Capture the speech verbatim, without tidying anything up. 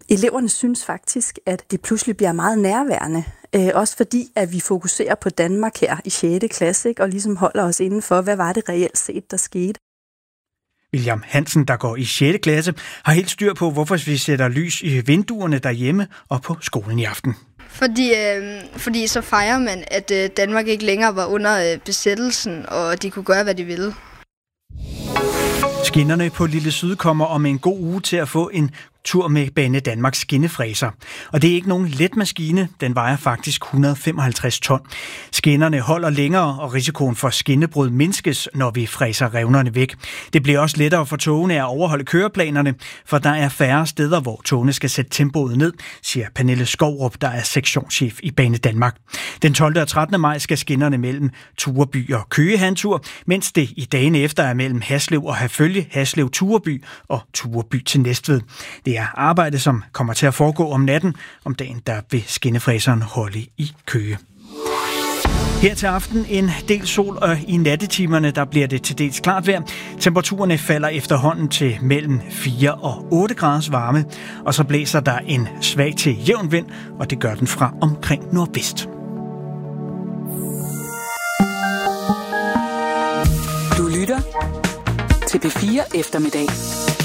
Eleverne synes faktisk, at det pludselig bliver meget nærværende. Øh, også fordi, at vi fokuserer på Danmark her i sjette klasse, ikke? Og ligesom holder os inden for, hvad var det reelt set, der skete. William Hansen, der går i sjette klasse, har helt styr på, hvorfor vi sætter lys i vinduerne derhjemme og på skolen i aften. Fordi, øh, fordi så fejrer man, at øh, Danmark ikke længere var under øh, besættelsen, og de kunne gøre, hvad de ville. Skinnerne på Lille Syd kommer om en god uge til at få en tur med Banedanmarks skinnefræser. Og det er ikke nogen let maskine, den vejer faktisk et hundrede og femoghalvtreds ton. Skinnerne holder længere, og risikoen for skinnebrud mindskes, når vi fræser revnerne væk. Det bliver også lettere for togene at overholde køreplanerne, for der er færre steder, hvor togene skal sætte tempoet ned, siger Pernille Skovrup, der er sektionschef i Banedanmark. Den tolvte og trettende maj skal skinnerne mellem Tureby og Køge have en tur, mens det i dagene efter er mellem Haslev og Herfølge, Haslev Tureby og Tureby til Næstved. Det er arbejde, som kommer til at foregå om natten. Om dagen, der vil skinnefræseren holde i Køge. Her til aften en del sol, og i nattetimerne der bliver det til dels klart vejr. Temperaturerne falder efterhånden til mellem fire og otte graders varme, og så blæser der en svag til jævn vind, og det gør den fra omkring nordvest. Du lytter til P fire Eftermiddag.